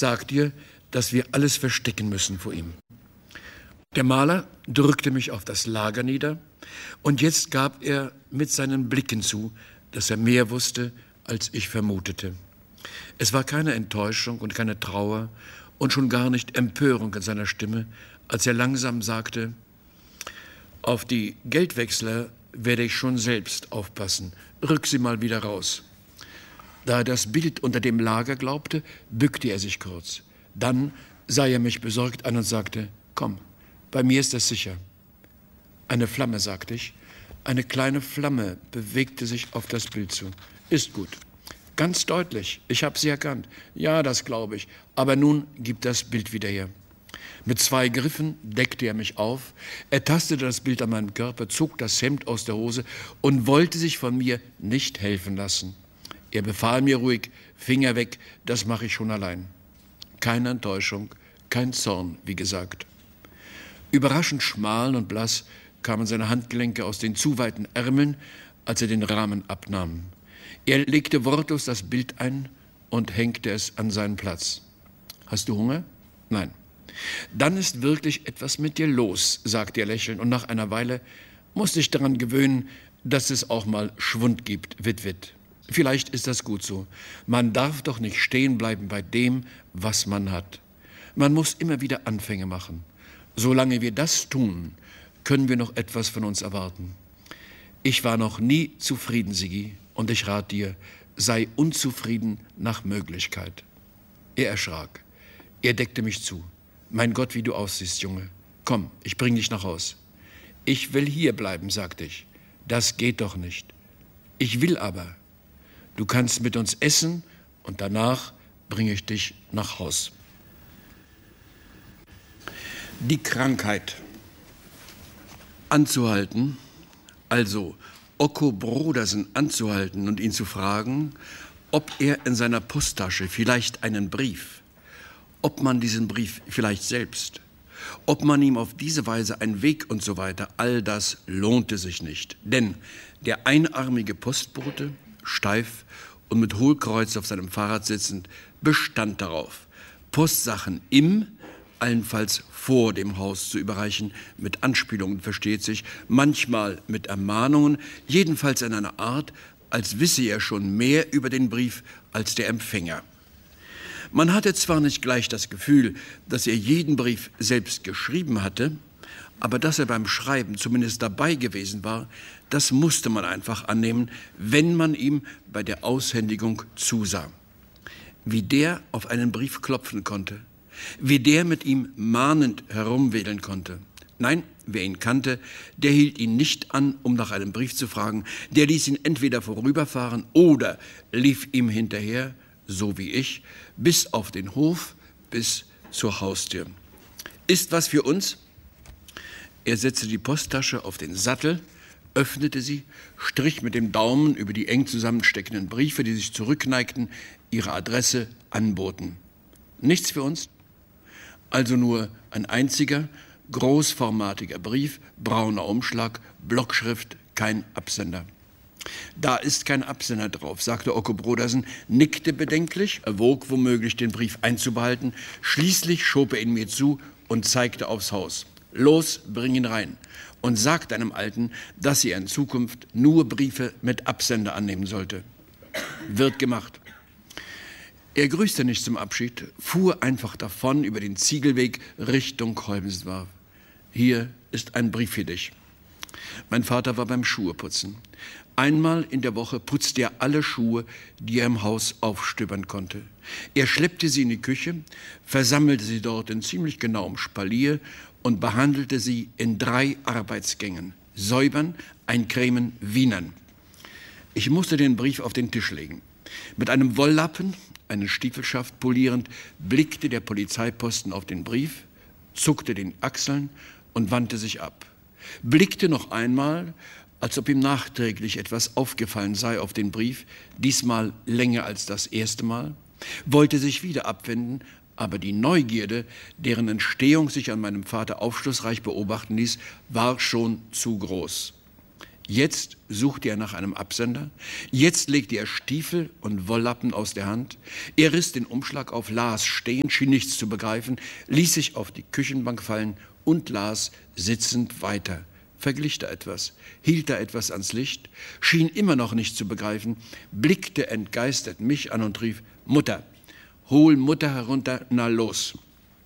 sag dir, dass wir alles verstecken müssen vor ihm. Der Maler drückte mich auf das Lager nieder und jetzt gab er mit seinen Blicken zu, dass er mehr wusste, als ich vermutete. Es war keine Enttäuschung und keine Trauer und schon gar nicht Empörung in seiner Stimme, als er langsam sagte: Auf die Geldwechsler werde ich schon selbst aufpassen. Rück sie mal wieder raus. Da er das Bild unter dem Lager glaubte, bückte er sich kurz. Dann sah er mich besorgt an und sagte: Komm, bei mir ist es sicher. Eine Flamme, sagte ich. Eine kleine Flamme bewegte sich auf das Bild zu. Ist gut. Ganz deutlich. Ich habe sie erkannt. Ja, das glaube ich. Aber nun gib das Bild wieder her. Mit 2 Griffen deckte er mich auf. Er tastete das Bild an meinem Körper, zog das Hemd aus der Hose und wollte sich von mir nicht helfen lassen. Er befahl mir ruhig: Finger weg, das mache ich schon allein. Keine Enttäuschung, kein Zorn, wie gesagt. Überraschend schmal und blass kamen seine Handgelenke aus den zu weiten Ärmeln, als er den Rahmen abnahm. Er legte wortlos das Bild ein und hängte es an seinen Platz. Hast du Hunger? Nein. Dann ist wirklich etwas mit dir los, sagte er lächelnd, und nach einer Weile musst dich daran gewöhnen, dass es auch mal Schwund gibt, Wit-Wit. Vielleicht ist das gut so. Man darf doch nicht stehen bleiben bei dem, was man hat. Man muss immer wieder Anfänge machen. Solange wir das tun, können wir noch etwas von uns erwarten. Ich war noch nie zufrieden, Sigi, und ich rate dir, sei unzufrieden nach Möglichkeit. Er erschrak. Er deckte mich zu. Mein Gott, wie du aussiehst, Junge. Komm, ich bring dich nach Haus. Ich will hier bleiben, sagte ich. Das geht doch nicht. Ich will aber. Du kannst mit uns essen und danach bringe ich dich nach Haus. Die Krankheit. Anzuhalten, also Ocko Brodersen anzuhalten und ihn zu fragen, ob er in seiner Posttasche vielleicht einen Brief, ob man diesen Brief vielleicht selbst, ob man ihm auf diese Weise einen Weg und so weiter, all das lohnte sich nicht. Denn der einarmige Postbote, steif und mit Hohlkreuz auf seinem Fahrrad sitzend, bestand darauf, Postsachen im, allenfalls vor dem Haus zu überreichen, mit Anspielungen, versteht sich, manchmal mit Ermahnungen, jedenfalls in einer Art, als wisse er schon mehr über den Brief als der Empfänger. Man hatte zwar nicht gleich das Gefühl, dass er jeden Brief selbst geschrieben hatte, aber dass er beim Schreiben zumindest dabei gewesen war, das musste man einfach annehmen, wenn man ihm bei der Aushändigung zusah. Wie der auf einen Brief klopfen konnte, wie der mit ihm mahnend herumwedeln konnte. Nein, wer ihn kannte, der hielt ihn nicht an, um nach einem Brief zu fragen. Der ließ ihn entweder vorüberfahren oder lief ihm hinterher, so wie ich, bis auf den Hof, bis zur Haustür. Ist was für uns? Er setzte die Posttasche auf den Sattel, öffnete sie, strich mit dem Daumen über die eng zusammensteckenden Briefe, die sich zurückneigten, ihre Adresse anboten. Nichts für uns? Also nur ein einziger, großformatiger Brief, brauner Umschlag, Blockschrift, kein Absender. Da ist kein Absender drauf, sagte Ocko Brodersen, nickte bedenklich, erwog womöglich den Brief einzubehalten. Schließlich schob er ihn mir zu und zeigte aufs Haus. Los, bring ihn rein und sag deinem Alten, dass er in Zukunft nur Briefe mit Absender annehmen sollte. Wird gemacht. Er grüßte nicht zum Abschied, fuhr einfach davon über den Ziegelweg Richtung Holmensdorf. Hier ist ein Brief für dich. Mein Vater war beim Schuheputzen. Einmal in der Woche putzte er alle Schuhe, die er im Haus aufstöbern konnte. Er schleppte sie in die Küche, versammelte sie dort in ziemlich genauem Spalier und behandelte sie in 3 Arbeitsgängen: Säubern, Eincremen, Wienern. Ich musste den Brief auf den Tisch legen. Mit einem Wolllappen, einen Stiefelschaft polierend, blickte der Polizeiposten auf den Brief, zuckte den Achseln und wandte sich ab. Blickte noch einmal, als ob ihm nachträglich etwas aufgefallen sei auf den Brief, diesmal länger als das erste Mal, wollte sich wieder abwenden, aber die Neugierde, deren Entstehung sich an meinem Vater aufschlussreich beobachten ließ, war schon zu groß. Jetzt suchte er nach einem Absender. Jetzt legte er Stiefel und Wolllappen aus der Hand. Er riss den Umschlag auf, las stehen, schien nichts zu begreifen, ließ sich auf die Küchenbank fallen und las sitzend weiter. Verglich da etwas, hielt da etwas ans Licht, schien immer noch nicht zu begreifen, blickte entgeistert mich an und rief: Mutter, hol Mutter herunter, na los.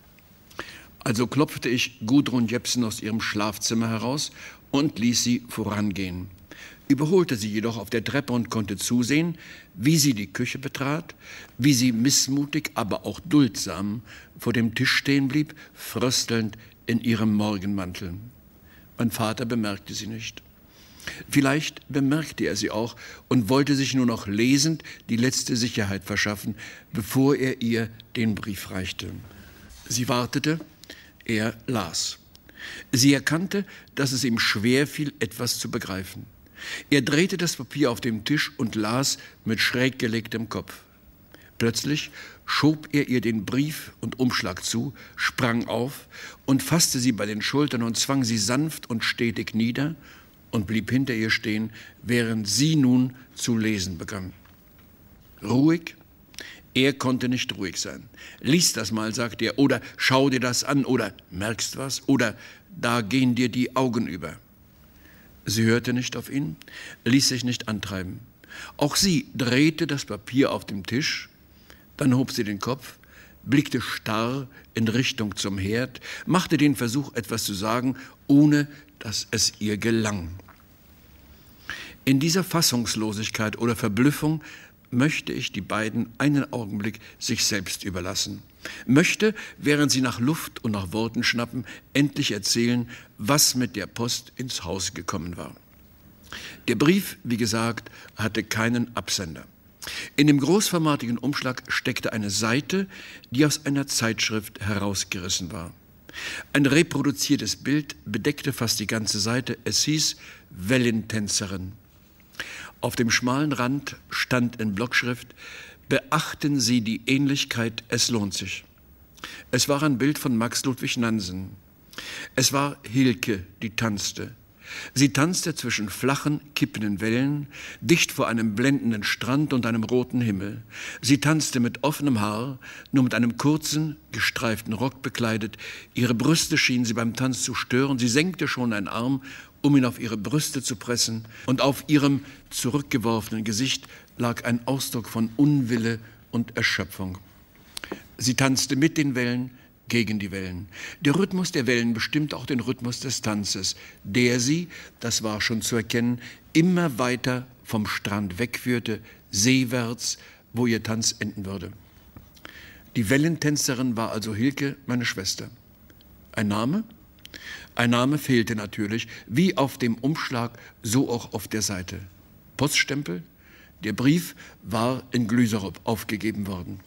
Also klopfte ich Gudrun Jepsen aus ihrem Schlafzimmer heraus und ließ sie vorangehen. Überholte sie jedoch auf der Treppe und konnte zusehen, wie sie die Küche betrat, wie sie missmutig, aber auch duldsam vor dem Tisch stehen blieb, fröstelnd in ihrem Morgenmantel. Mein Vater bemerkte sie nicht. Vielleicht bemerkte er sie auch und wollte sich nur noch lesend die letzte Sicherheit verschaffen, bevor er ihr den Brief reichte. Sie wartete, er las. Sie erkannte, dass es ihm schwer fiel, etwas zu begreifen. Er drehte das Papier auf dem Tisch und las mit schräg gelegtem Kopf. Plötzlich schob er ihr den Brief und Umschlag zu, sprang auf und fasste sie bei den Schultern und zwang sie sanft und stetig nieder und blieb hinter ihr stehen, während sie nun zu lesen begann. Ruhig? Er konnte nicht ruhig sein. Lies das mal, sagte er, oder schau dir das an, oder merkst was, oder da gehen dir die Augen über. Sie hörte nicht auf ihn, ließ sich nicht antreiben. Auch sie drehte das Papier auf dem Tisch, dann hob sie den Kopf, blickte starr in Richtung zum Herd, machte den Versuch, etwas zu sagen, ohne dass es ihr gelang. In dieser Fassungslosigkeit oder Verblüffung möchte ich die beiden einen Augenblick sich selbst überlassen. Möchte, während sie nach Luft und nach Worten schnappen, endlich erzählen, was mit der Post ins Haus gekommen war. Der Brief, wie gesagt, hatte keinen Absender. In dem großformatigen Umschlag steckte eine Seite, die aus einer Zeitschrift herausgerissen war. Ein reproduziertes Bild bedeckte fast die ganze Seite. Es hieß Wellentänzerin. Auf dem schmalen Rand stand in Blockschrift: Beachten Sie die Ähnlichkeit, es lohnt sich. Es war ein Bild von Max Ludwig Nansen. Es war Hilke, die tanzte. Sie tanzte zwischen flachen, kippenden Wellen, dicht vor einem blendenden Strand und einem roten Himmel. Sie tanzte mit offenem Haar, nur mit einem kurzen, gestreiften Rock bekleidet. Ihre Brüste schienen sie beim Tanz zu stören. Sie senkte schon einen Arm, um ihn auf ihre Brüste zu pressen, und auf ihrem zurückgeworfenen Gesicht lag ein Ausdruck von Unwille und Erschöpfung. Sie tanzte mit den Wellen, gegen die Wellen. Der Rhythmus der Wellen bestimmt auch den Rhythmus des Tanzes, der sie, das war schon zu erkennen, immer weiter vom Strand wegführte, seewärts, wo ihr Tanz enden würde. Die Wellentänzerin war also Hilke, meine Schwester. Ein Name? Ein Name fehlte natürlich, wie auf dem Umschlag, so auch auf der Seite. Poststempel? Der Brief war in Glüserup aufgegeben worden.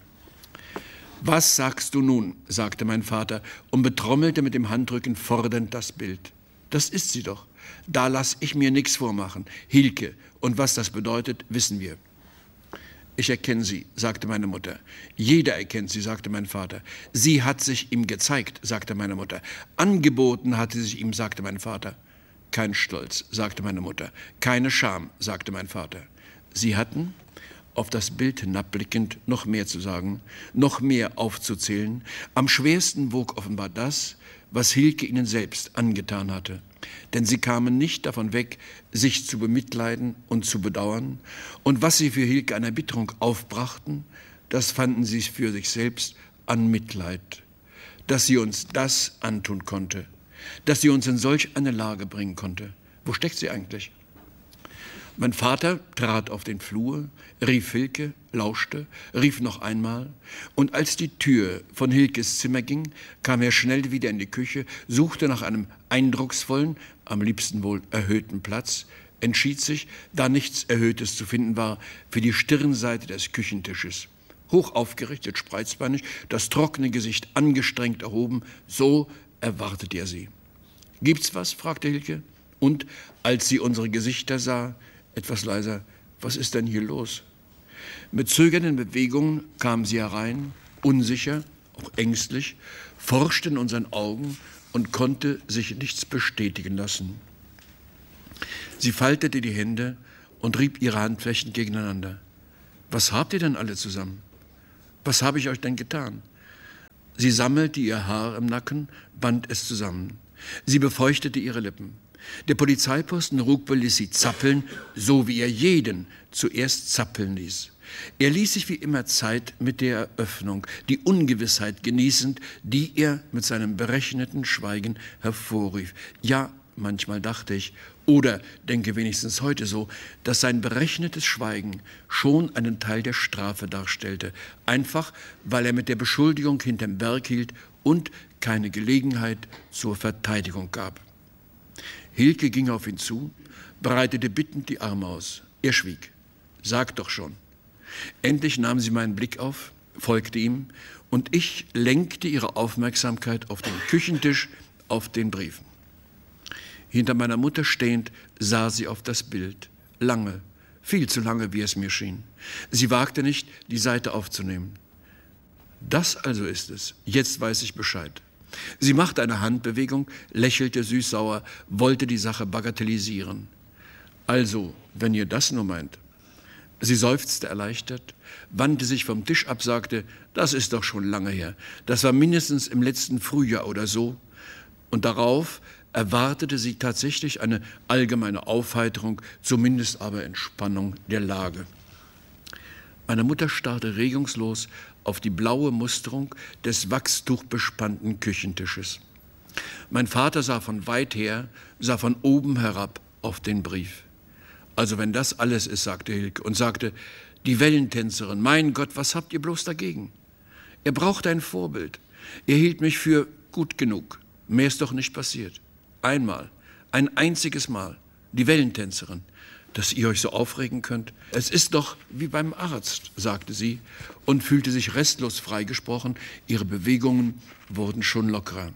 »Was sagst du nun?« sagte mein Vater und betrommelte mit dem Handrücken fordernd das Bild. »Das ist sie doch. Da lass ich mir nichts vormachen. Hilke. Und was das bedeutet, wissen wir.« »Ich erkenne sie«, sagte meine Mutter. »Jeder erkennt sie«, sagte mein Vater. »Sie hat sich ihm gezeigt«, sagte meine Mutter. »Angeboten hatte sie sich ihm«, sagte mein Vater. »Kein Stolz«, sagte meine Mutter. »Keine Scham«, sagte mein Vater. Sie hatten, auf das Bild hinabblickend, noch mehr zu sagen, noch mehr aufzuzählen. Am schwersten wog offenbar das, was Hilke ihnen selbst angetan hatte. Denn sie kamen nicht davon weg, sich zu bemitleiden und zu bedauern. Und was sie für Hilke an Erbitterung aufbrachten, das fanden sie für sich selbst an Mitleid. Dass sie uns das antun konnte, dass sie uns in solch eine Lage bringen konnte. Wo steckt sie eigentlich? Mein Vater trat auf den Flur, rief Hilke, lauschte, rief noch einmal, und als die Tür von Hilkes Zimmer ging, kam er schnell wieder in die Küche, suchte nach einem eindrucksvollen, am liebsten wohl erhöhten Platz, entschied sich, da nichts Erhöhtes zu finden war, für die Stirnseite des Küchentisches. Hoch aufgerichtet, spreizbeinig, das trockene Gesicht angestrengt erhoben, so erwartete er sie. »Gibt's was?« fragte Hilke. Und, als sie unsere Gesichter sah, etwas leiser: »Was ist denn hier los?« Mit zögernden Bewegungen kam sie herein, unsicher, auch ängstlich, forschte in unseren Augen und konnte sich nichts bestätigen lassen. Sie faltete die Hände und rieb ihre Handflächen gegeneinander. »Was habt ihr denn alle zusammen? Was habe ich euch denn getan?« Sie sammelte ihr Haar im Nacken, band es zusammen. Sie befeuchtete ihre Lippen. Der Polizeiposten Rugbel ließ sie zappeln, so wie er jeden zuerst zappeln ließ. Er ließ sich wie immer Zeit mit der Eröffnung, die Ungewissheit genießend, die er mit seinem berechneten Schweigen hervorrief. Ja, manchmal dachte ich, oder denke wenigstens heute so, dass sein berechnetes Schweigen schon einen Teil der Strafe darstellte, einfach weil er mit der Beschuldigung hinterm Berg hielt und keine Gelegenheit zur Verteidigung gab. Hilke ging auf ihn zu, breitete bittend die Arme aus. Er schwieg. »Sag doch schon.« Endlich nahm sie meinen Blick auf, folgte ihm, und ich lenkte ihre Aufmerksamkeit auf den Küchentisch, auf den Briefen. Hinter meiner Mutter stehend sah sie auf das Bild. Lange, viel zu lange, wie es mir schien. Sie wagte nicht, die Seite aufzunehmen. »Das also ist es. Jetzt weiß ich Bescheid.« Sie machte eine Handbewegung, lächelte süß-sauer, wollte die Sache bagatellisieren. »Also, wenn ihr das nur meint.« Sie seufzte erleichtert, wandte sich vom Tisch ab, sagte, »Das ist doch schon lange her. Das war mindestens im letzten Frühjahr oder so.« Und darauf erwartete sie tatsächlich eine allgemeine Aufheiterung, zumindest aber Entspannung der Lage. Meine Mutter starrte regungslos auf die blaue Musterung des wachstuchbespannten Küchentisches. Mein Vater sah von weit her, sah von oben herab auf den Brief. »Also wenn das alles ist«, sagte Hilke und sagte, »die Wellentänzerin, mein Gott, was habt ihr bloß dagegen? Er brauchte ein Vorbild. Er hielt mich für gut genug. Mehr ist doch nicht passiert. Einmal, ein einziges Mal, die Wellentänzerin. Dass ihr euch so aufregen könnt. Es ist doch wie beim Arzt«, sagte sie und fühlte sich restlos freigesprochen. Ihre Bewegungen wurden schon lockerer.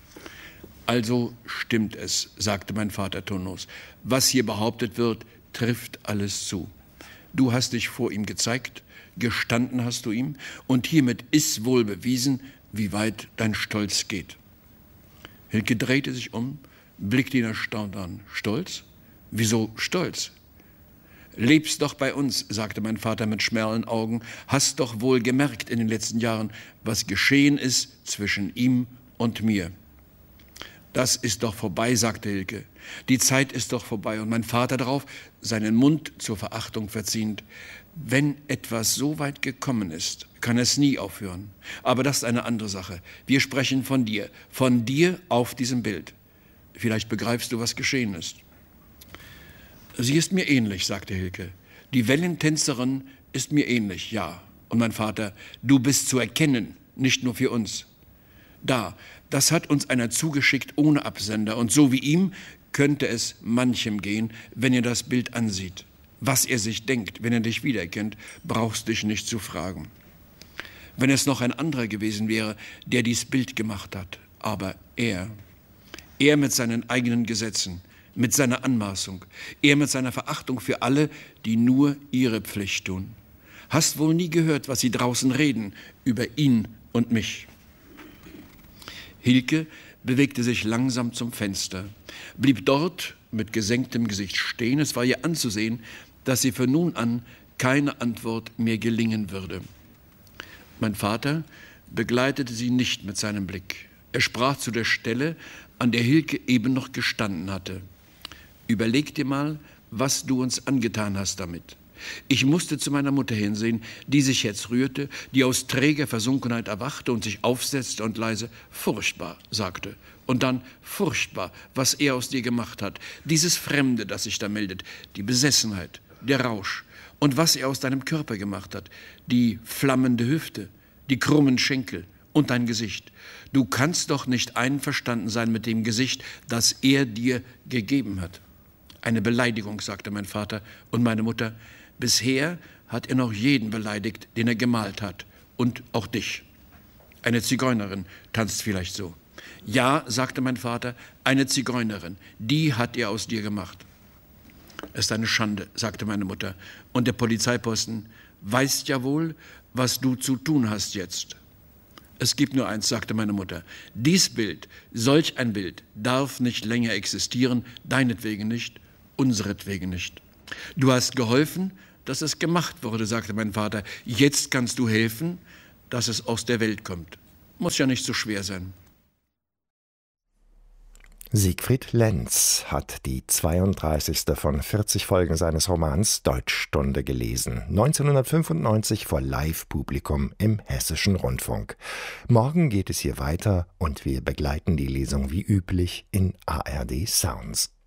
»Also stimmt es«, sagte mein Vater tonlos. »Was hier behauptet wird, trifft alles zu. Du hast dich vor ihm gezeigt, gestanden hast du ihm, und hiermit ist wohl bewiesen, wie weit dein Stolz geht.« Hilke drehte sich um, blickte ihn erstaunt an. »Stolz? Wieso Stolz?« »Lebst doch bei uns«, sagte mein Vater mit schmalen Augen, »hast doch wohl gemerkt in den letzten Jahren, was geschehen ist zwischen ihm und mir.« »Das ist doch vorbei«, sagte Hilke. »Die Zeit ist doch vorbei.« Und mein Vater darauf, seinen Mund zur Verachtung verziehend. »Wenn etwas so weit gekommen ist, kann es nie aufhören. Aber das ist eine andere Sache. Wir sprechen von dir auf diesem Bild. Vielleicht begreifst du, was geschehen ist.« »Sie ist mir ähnlich«, sagte Hilke. »Die Wellentänzerin ist mir ähnlich, ja.« Und mein Vater, »Du bist zu erkennen, nicht nur für uns.« Das hat uns einer zugeschickt ohne Absender. Und so wie ihm könnte es manchem gehen, wenn er das Bild ansieht. Was er sich denkt, wenn er dich wiedererkennt, brauchst dich nicht zu fragen. Wenn es noch ein anderer gewesen wäre, der dies Bild gemacht hat. Aber er mit seinen eigenen Gesetzen, mit seiner Anmaßung, er mit seiner Verachtung für alle, die nur ihre Pflicht tun. Hast wohl nie gehört, was sie draußen reden über ihn und mich. Hilke bewegte sich langsam zum Fenster, blieb dort mit gesenktem Gesicht stehen. Es war ihr anzusehen, dass sie von nun an keine Antwort mehr gelingen würde. Mein Vater begleitete sie nicht mit seinem Blick. Er sprach zu der Stelle, an der Hilke eben noch gestanden hatte. »Überleg dir mal, was du uns angetan hast damit.« Ich musste zu meiner Mutter hinsehen, die sich jetzt rührte, die aus träger Versunkenheit erwachte und sich aufsetzte und leise »Furchtbar«, sagte. Und dann »Furchtbar, was er aus dir gemacht hat. Dieses Fremde, das sich da meldet, die Besessenheit, der Rausch. Und was er aus deinem Körper gemacht hat, die flammende Hüfte, die krummen Schenkel und dein Gesicht. Du kannst doch nicht einverstanden sein mit dem Gesicht, das er dir gegeben hat.« Eine Beleidigung, sagte mein Vater und meine Mutter. Bisher hat er noch jeden beleidigt, den er gemalt hat. Und auch dich. Eine Zigeunerin tanzt vielleicht so. Ja, sagte mein Vater, eine Zigeunerin. Die hat er aus dir gemacht. Es ist eine Schande, sagte meine Mutter. Und der Polizeiposten, weißt ja wohl, was du zu tun hast jetzt. Es gibt nur eins, sagte meine Mutter. Dies Bild, solch ein Bild, darf nicht länger existieren, deinetwegen nicht unseretwegen nicht. Du hast geholfen, dass es gemacht wurde, sagte mein Vater. Jetzt kannst du helfen, dass es aus der Welt kommt. Muss ja nicht so schwer sein. Siegfried Lenz hat die 32. von 40 Folgen seines Romans Deutschstunde gelesen. 1995 vor Live-Publikum im Hessischen Rundfunk. Morgen geht es hier weiter und wir begleiten die Lesung wie üblich in ARD Sounds.